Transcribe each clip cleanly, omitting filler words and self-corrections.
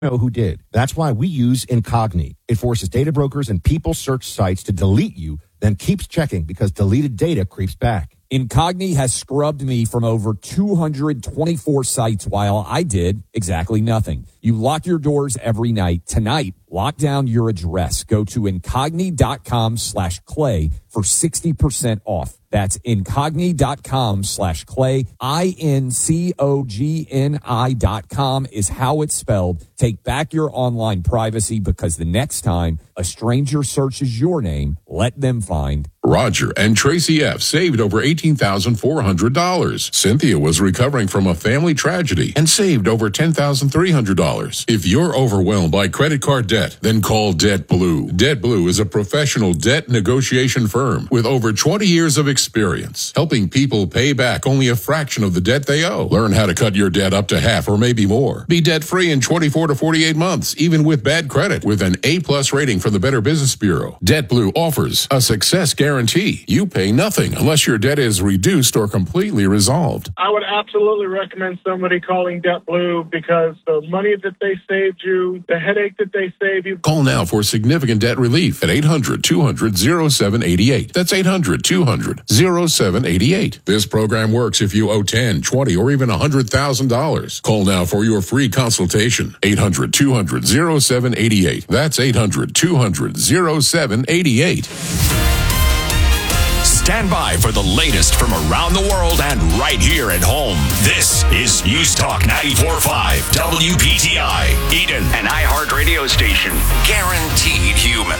know who did. That's why we use Incogni. It forces data brokers and people search sites to delete you, then keeps checking because deleted data creeps back. Incogni has scrubbed me from over 224 sites while I did exactly nothing. You lock your doors every night. Tonight, lock down your address. Go to incogni.com/clay for 60% off. That's incogni.com/clay. INCOGNI.com is how it's spelled. Take back your online privacy because the next time a stranger searches your name, let them find Roger and Tracy F. saved over $18,400. Cynthia was recovering from a family tragedy and saved over $10,300. If you're overwhelmed by credit card debt, then call Debt Blue. Debt Blue is a professional debt negotiation firm with over 20 years of experience, helping people pay back only a fraction of the debt they owe. Learn how to cut your debt up to half or maybe more. Be debt-free in 24 to 48 months, even with bad credit, with an A+ rating from the Better Business Bureau. Debt Blue offers a success guarantee. You pay nothing unless your debt is reduced or completely resolved. I would absolutely recommend somebody calling Debt Blue because the money that they saved you, the headache that they saved you. Call now for significant debt relief at 800-200-0788. That's 800-200-0788. This program works if you owe $10, $20, or even $100,000. Call now for your free consultation. 800-200-0788. That's 800-200-0788. Stand by for the latest from around the world and right here at home. This is News Talk 94.5 WPTI, Eden, an iHeart radio station. Guaranteed human.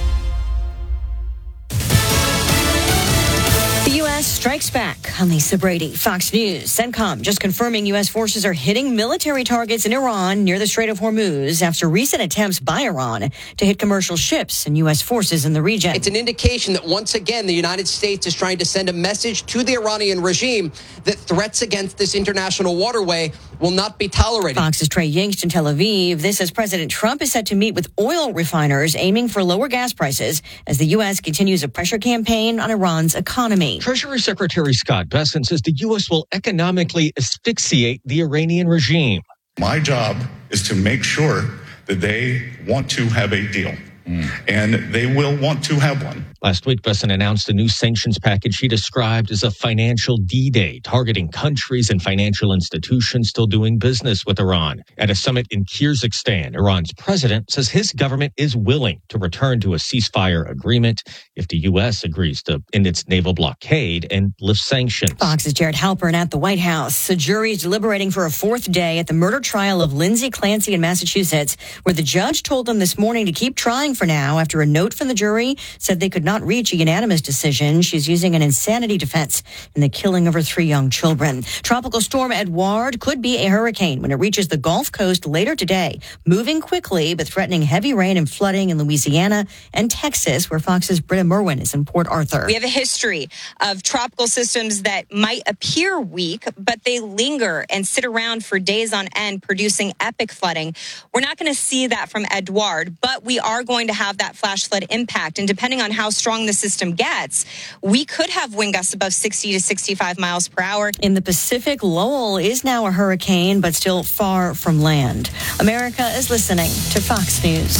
The U.S. strikes back. I'm Lisa Brady, Fox News. CENTCOM just confirming U.S. forces are hitting military targets in Iran near the Strait of Hormuz after recent attempts by Iran to hit commercial ships and U.S. forces in the region. It's an indication that once again the United States is trying to send a message to the Iranian regime that threats against this international waterway will not be tolerated. Fox's Trey Yingst in Tel Aviv. This as President Trump is set to meet with oil refiners aiming for lower gas prices as the U.S. continues a pressure campaign on Iran's economy. Treasury Secretary Scott Bessent says the U.S. will economically asphyxiate the Iranian regime. My job is to make sure that they want to have a deal, and they will want to have one. Last week, Bessent announced a new sanctions package he described as a financial D-Day, targeting countries and financial institutions still doing business with Iran. At a summit in Kyrgyzstan, Iran's president says his government is willing to return to a ceasefire agreement if the U.S. agrees to end its naval blockade and lift sanctions. Fox's Jared Halpern at the White House. A jury is deliberating for a fourth day at the murder trial of Lindsay Clancy in Massachusetts, where the judge told them this morning to keep trying for now after a note from the jury said they could not reach a unanimous decision. She's using an insanity defense in the killing of her 3 young children. Tropical storm Edouard could be a hurricane when it reaches the Gulf Coast later today, moving quickly but threatening heavy rain and flooding in Louisiana and Texas, where Fox's Britta Merwin is in Port Arthur. We have a history of tropical systems that might appear weak, but they linger and sit around for days on end, producing epic flooding. We're not going to see that from Edouard, but we are going to have that flash flood impact. And depending on how strong the system gets, we could have wind gusts above 60 to 65 miles per hour. In the Pacific, Lowell is now a hurricane, but still far from land. America is listening to Fox News.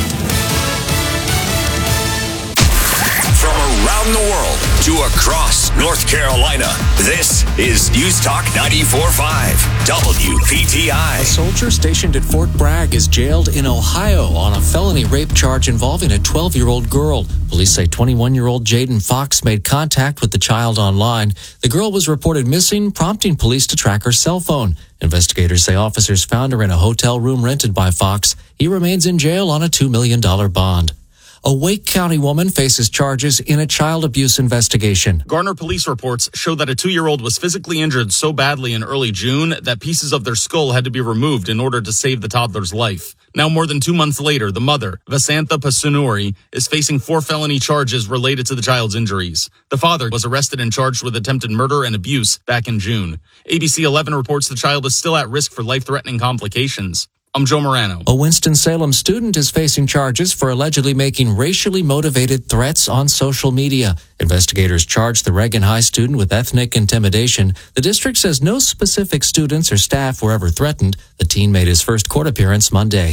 From around the world to across North Carolina, this is News Talk 94.5 WPTI. A soldier stationed at Fort Bragg is jailed in Ohio on a felony rape charge involving a 12-year-old girl. Police say 21-year-old Jaden Fox made contact with the child online. The girl was reported missing, prompting police to track her cell phone. Investigators say officers found her in a hotel room rented by Fox. He remains in jail on a $2 million bond. A Wake County woman faces charges in a child abuse investigation. Garner police reports show that a 2-year-old was physically injured so badly in early June that pieces of their skull had to be removed in order to save the toddler's life. Now, more than 2 months later, the mother, Vasantha Pasunuri, is facing 4 felony charges related to the child's injuries. The father was arrested and charged with attempted murder and abuse back in June. ABC 11 reports the child is still at risk for life-threatening complications. I'm Joe Morano. A Winston-Salem student is facing charges for allegedly making racially motivated threats on social media. Investigators charged the Reagan High student with ethnic intimidation. The district says no specific students or staff were ever threatened. The teen made his first court appearance Monday.